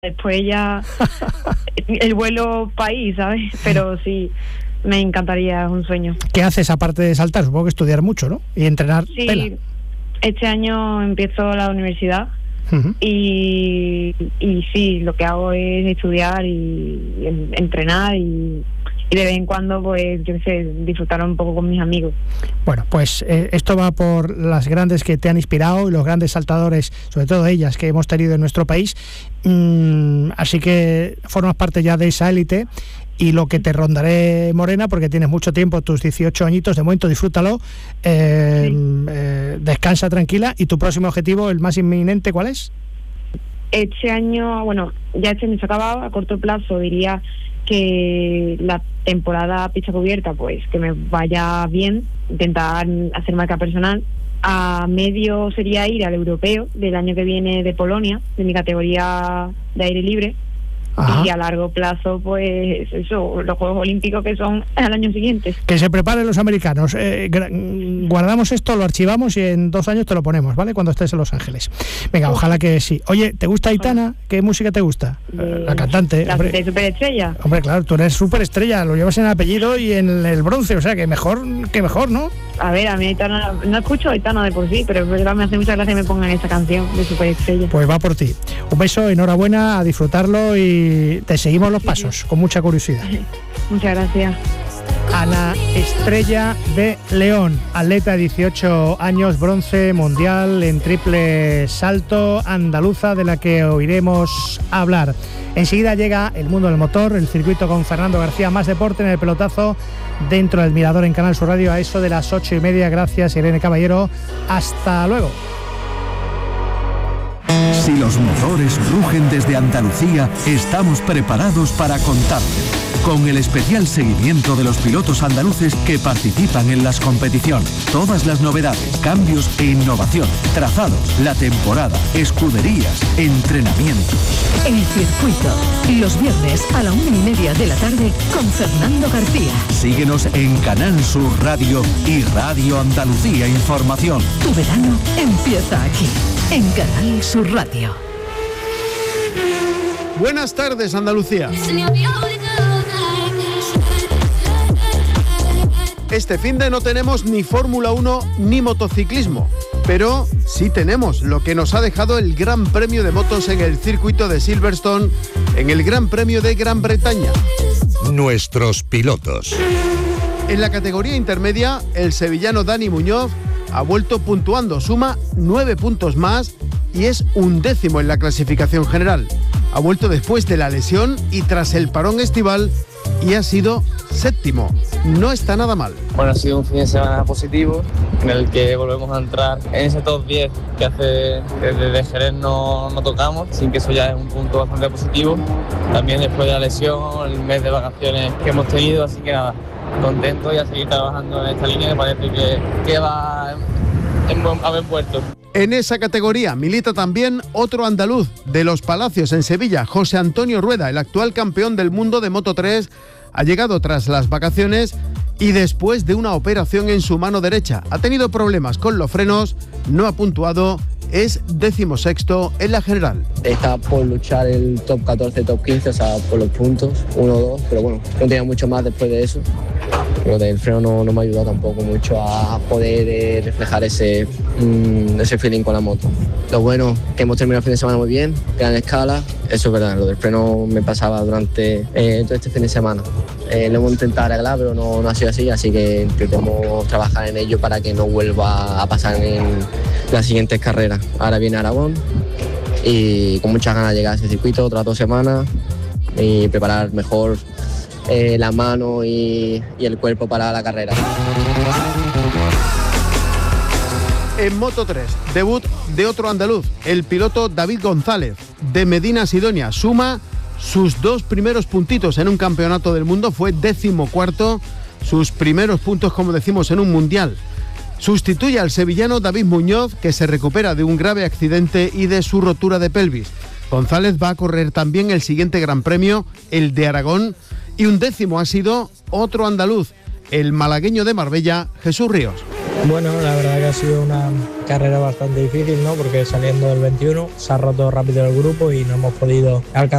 después ya el vuelo país, ¿sabes? Pero sí, me encantaría, es un sueño. ¿Qué haces aparte de saltar? Supongo que estudiar mucho, ¿no? Y entrenar. Sí, pela. este año empiezo la universidad. Uh-huh. Y sí, lo que hago es estudiar y entrenar y de vez en cuando, pues, yo qué sé, disfrutar un poco con mis amigos. Bueno, pues esto va por las grandes que te han inspirado y los grandes saltadores, sobre todo ellas, que hemos tenido en nuestro país. Así que formas parte ya de esa élite. Y lo que te rondaré, Morena, porque tienes mucho tiempo, tus 18 añitos, de momento disfrútalo, descansa tranquila. ¿Y tu próximo objetivo, el más inminente, cuál es? Este año, bueno, ya este año se ha acabado. A corto plazo diría que la temporada pista cubierta, pues que me vaya bien, intentar hacer marca personal. A medio sería ir al europeo del año que viene de Polonia, de mi categoría de aire libre. Ajá. Y a largo plazo, pues eso, los Juegos Olímpicos que son al año siguiente. Que se preparen los americanos. Guardamos esto, lo archivamos y en 2 años te lo ponemos, ¿vale? Cuando estés en Los Ángeles. Venga, ojalá que sí. Oye, ¿te gusta Aitana? ¿Qué música te gusta? La cantante. La de Superestrella. Hombre, claro, tú eres superestrella, lo llevas en el apellido y en el bronce, o sea, que mejor, ¿no? A ver, a mí Aitana, no escucho Aitana de por sí, pero es verdad, me hace mucha gracia que me pongan esa canción de Superestrella. Pues va por ti. Un beso, enhorabuena, a disfrutarlo y te seguimos los pasos, con mucha curiosidad. Muchas gracias. Ana Estrella de León, atleta de 18 años, bronce mundial en triple salto, andaluza, de la que oiremos hablar. Enseguida llega el mundo del motor, el circuito con Fernando García, más deporte en el pelotazo dentro del Mirador en Canal Sur Radio a eso de las 8:30. Gracias, Irene Caballero. Hasta luego. Si los motores rugen desde Andalucía, estamos preparados para contarte. Con el especial seguimiento de los pilotos andaluces que participan en las competiciones. Todas las novedades, cambios e innovación, trazados, la temporada, escuderías, entrenamientos. El circuito, los viernes a la 1:30 de la tarde con Fernando García. Síguenos en Canal Sur Radio y Radio Andalucía Información. Tu verano empieza aquí, en Canal Sur Radio. Buenas tardes, Andalucía. Este finde no tenemos ni Fórmula 1 ni motociclismo, pero sí tenemos lo que nos ha dejado el Gran Premio de Motos en el circuito de Silverstone, en el Gran Premio de Gran Bretaña. Nuestros pilotos. En la categoría intermedia, el sevillano Dani Muñoz ha vuelto puntuando, suma 9 puntos más y es 11º en la clasificación general. Ha vuelto después de la lesión y tras el parón estival y ha sido 7º. No está nada mal. Bueno, ha sido un fin de semana positivo en el que volvemos a entrar en ese top 10 que hace desde Jerez no tocamos, sin que eso ya es un punto bastante positivo. También después de la lesión, el mes de vacaciones que hemos tenido, así que nada, contento y a seguir trabajando en esta línea que parece que va a buen puerto. En esa categoría milita también otro andaluz de Los Palacios en Sevilla, José Antonio Rueda, el actual campeón del mundo de Moto3. Ha llegado tras las vacaciones y después de una operación en su mano derecha. Ha tenido problemas con los frenos, no ha puntuado, es 16º en la general. Está por luchar el top 14, top 15, o sea, por los puntos, 1-2, pero bueno, no tenía mucho más después de eso. Lo del freno no me ha ayudado tampoco mucho a poder reflejar ese feeling con la moto. Lo bueno que hemos terminado el fin de semana muy bien, gran escala, eso es verdad, lo del freno me pasaba durante todo este fin de semana. Lo hemos intentado arreglar, pero no ha sido así que intentamos trabajar en ello para que no vuelva a pasar en las siguientes carreras. Ahora viene Aragón y con muchas ganas de llegar a ese circuito otras 2 semanas y preparar mejor la mano y el cuerpo para la carrera. En Moto3, debut de otro andaluz, el piloto David González, de Medina Sidonia. Suma sus 2 primeros puntitos en un campeonato del mundo, fue 14º, sus primeros puntos, como decimos, en un mundial. Sustituye al sevillano David Muñoz, que se recupera de un grave accidente y de su rotura de pelvis. González va a correr también el siguiente Gran Premio, el de Aragón, y 11º ha sido otro andaluz, el malagueño de Marbella, Jesús Ríos. Bueno, la verdad que ha sido una carrera bastante difícil, ¿no? Porque saliendo del 21 se ha roto rápido el grupo y no hemos podido alcanzar